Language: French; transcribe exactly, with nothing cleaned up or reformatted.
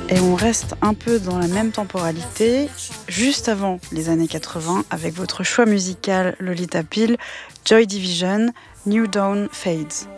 Et on reste un peu dans la même temporalité, juste avant les années quatre-vingts, avec votre choix musical Lolita Pill, Joy Division, New Dawn Fades.